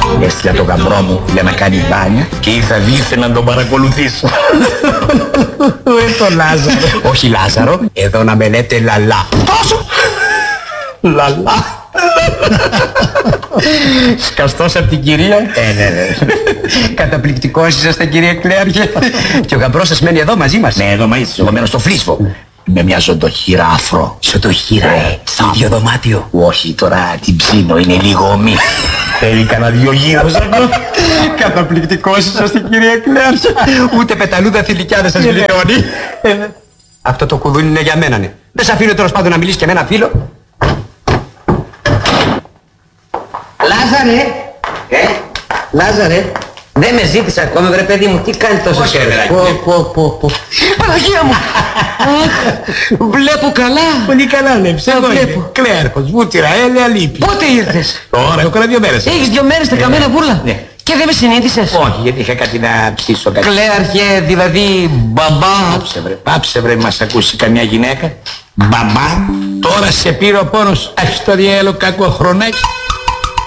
Έστειλα τον γαμπρό μου για να κάνει μπάνια και ήρθα δίθεν να τον παρακολουθήσω. Το Λάζαρο. Όχι Λάζαρο, εδώ να με λέτε Λαλά. Τόσο! Λαλά. Σκαστός από την κυρία. Ναι. Καταπληκτικός είσαστε κυρία Κλέαρχε. Και ο γαμπρός σας μένει εδώ μαζί μας. Ναι, εδώ μαζί. Εγώ μένω στο Φλίσβο. Με μια ζωντοχύρα αφρό. Ζωντοχύρα, στο ίδιο δωμάτιο. Όχι, τώρα την ψήνω, είναι λίγο ομή. Θέλει κανένα δυο γύρους εδώ. Καταπληκτικός είσαστε κυρία Κλέαρχε. Ούτε πεταλούδα θηλυκιά δεν σας γλυώνει. Αυτό το κουδούνι είναι για μένα, ναι. Δεν σ' αφήνω τέλος πάντων να μιλήσει και με ένα φίλο. Λάζαρε! Λάζαρε! Δεν με ζήτησε ακόμη βρε παιδί μου, τι κάνει τόσο καιρό. Παναγία μου! Βλέπω καλά! Πολύ καλά βλέπεις, εδώ είναι. Κλέαρχος, βούτυρα, έλεα λύπη. Πότε ήρθες? Τώρα, έχω 2 μέρες. Έχεις 2 μέρες τα καμένα βούρλα? Ναι. Και δεν με συνείδησες? Όχι, γιατί είχα κάτι να ψήσω κάτι. Κλέαρχε, δηλαδή μπαμπά. Πάψε βρε, μας ακούσει καμιά γυναίκα. Μπαμπά, τώρα σε πήρε ο πόνος. Αχ, το διέλο κακό χρονάκι.